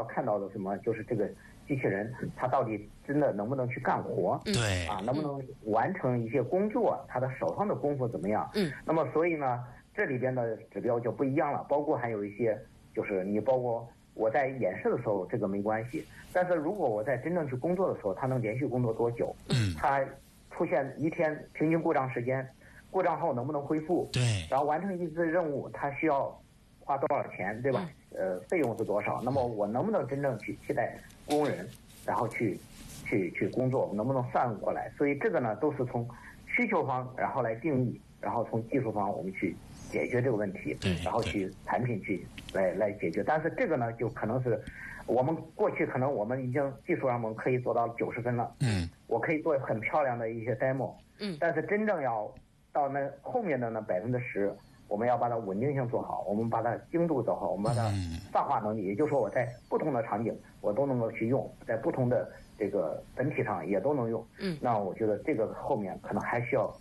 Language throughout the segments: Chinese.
看到的什么，就是这个机器人它到底真的能不能去干活？ 对啊，能不能完成一些工作？它的手上的功夫怎么样？那么所以呢，这里边的指标就不一样了，包括还有一些，就是你包括我在演示的时候这个没关系，但是如果我在真正去工作的时候，它能连续工作多久？它出现一天平均过账时间，过账后能不能恢复？ 对， 然后完成一次任务，它需要花多少钱，对吧？费用是多少？那么我能不能真正去替代工人，然后去工作，能不能算过来？所以这个呢，都是从需求方然后来定义，然后从技术方我们去解决这个问题，然后去产品去来解决。但是这个呢，就可能是我们过去可能我们已经技术上我们可以做到90分了，我可以做很漂亮的一些 demo，但是真正要到那后面的那10%，我们要把它稳定性做好，我们把它精度做好，我们把它泛化能力，也就是说我在不同的场景我都能够去用，在不同的这个本体上也都能用。那我觉得这个后面可能还需要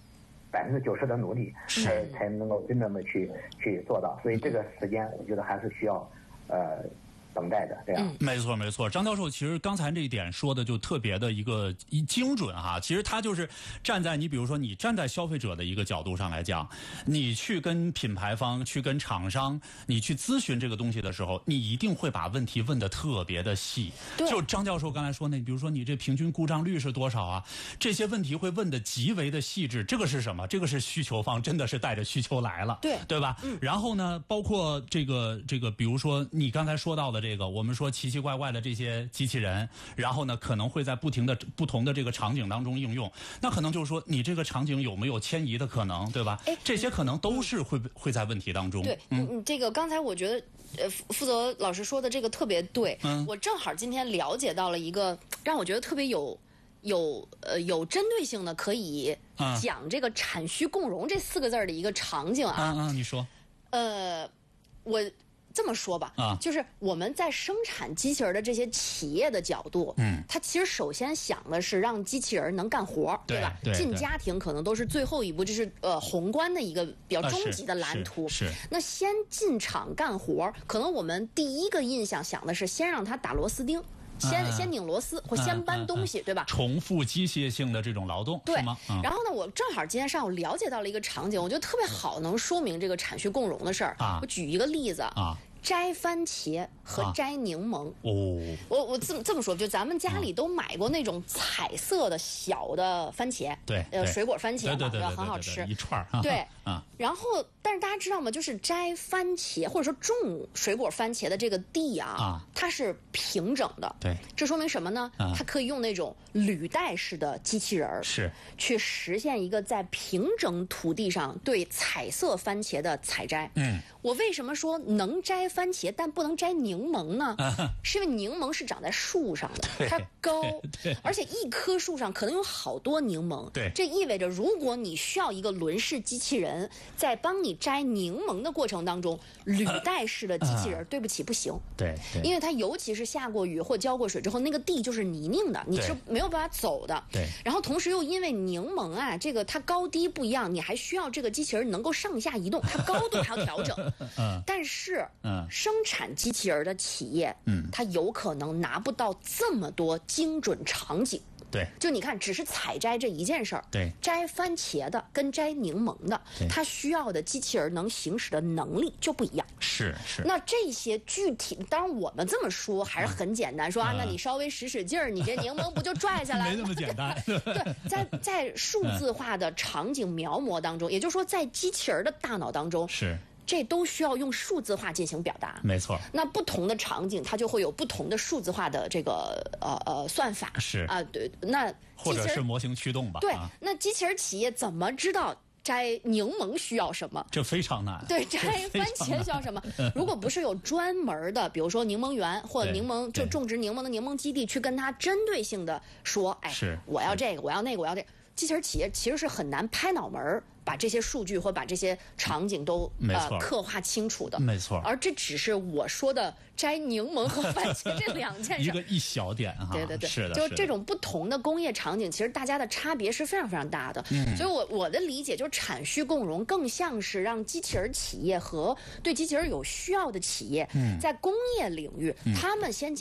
90%的努力才能够真正的去做到，所以这个时间我觉得还是需要等待的，这样。 没错没错。张教授其实刚才这一点说的就特别的一个精准哈。其实他就是站在你比如说你站在消费者的一个角度上来讲，你去跟品牌方去跟厂商你去咨询这个东西的时候，你一定会把问题问得特别的细。就张教授刚才说那比如说你这平均故障率是多少啊，这些问题会问得极为的细致。这个是什么？这个是需求方真的是带着需求来了，对吧？然后呢包括这个比如说你刚才说到的这个我们说奇奇怪怪的这些机器人，然后呢可能会在不同的这个场景当中应用，那可能就是说你这个场景有没有迁移的可能，对吧？这些可能都是会在问题当中。 对，这个刚才我觉得负责老师说的这个特别对，我正好今天了解到了一个让我觉得特别有针对性的可以讲这个产需共融这4个字的一个场景啊。 你说。 我这么说吧，就是我们在生产机器人的这些企业的角度，它其实首先想的是让机器人能干活，对吧？进家庭可能都是最后一步，这是宏观的一个比较终极的蓝图。 是。 那先进厂干活，可能我们第一个印象想的是先让它打螺丝钉。先拧螺丝或先搬东西，对吧？ 重复机械性的这种劳动， 对是吗？ 然后呢，我正好今天上午了解到了一个场景，我觉得特别好，能说明这个产需共融的事儿。我举一个例子摘番茄和摘柠檬。我这么说，就咱们家里都买过那种彩色的小的番茄，水果番茄嘛，对吧？很好吃， 一串对。然后，但是大家知道吗？就是摘番茄或者说种水果番茄的这个地它是平整的。 对， 这说明什么呢？它可以用那种履带式的机器人去实现一个在平整土地上对彩色番茄的采摘。我为什么说能摘番茄但不能摘柠檬呢？是因为柠檬是长在树上的，它高，而且一棵树上可能有好多柠檬。这意味着如果你需要一个轮式机器人在帮你摘柠檬的过程当中，履带式的机器人对不起不行。 对， 因为它尤其是下过雨或浇过水之后，那个地就是泥泞的，你是没有办法走的。然后同时又因为柠檬这个它高低不一样，你还需要这个机器人能够上下移动，它高度还要调整。但是生产机器人的企业它有可能拿不到这么多精准场景。就你看只是采摘这一件事儿，摘番茄的跟摘柠檬的，它需要的机器人能行使的能力就不一样。 是。 那这些具体，当然我们这么说还是很简单，说那你稍微使劲儿，你这柠檬不就拽下来了？ 没那么简单。 对，在数字化的场景描摹当中，也就是说在机器人的大脑当中这都需要用数字化进行表达。 没错。 那不同的场景它就会有不同的数字化的这个算法。对，那或者是模型驱动吧。 对，那机器人企业怎么知道摘柠檬需要什么？ 这非常难。 对，摘番茄需要什么？如果不是有专门的，比如说柠檬园或者柠檬就种植柠檬的柠檬基地，去跟他针对性的说，我要这个，我要那个，我要这个。机器人企业其实是很难拍脑门把这些数据或把这些场景都刻画清楚的。 没错。 而这只是我说的摘柠檬和番茄这2件事， 一小点对， 是的。 就这种不同的工业场景，其实大家的差别是非常非常大的。所以我的理解就是产需共融更像是让机器人企业和对机器人有需要的企业在工业领域他们先